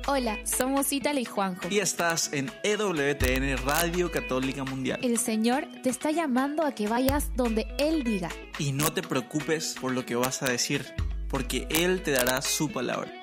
Hola, somos Ítala y Juanjo. Y estás en EWTN Radio Católica Mundial. El Señor te está llamando a que vayas donde Él diga. Y no te preocupes por lo que vas a decir, porque Él te dará su palabra.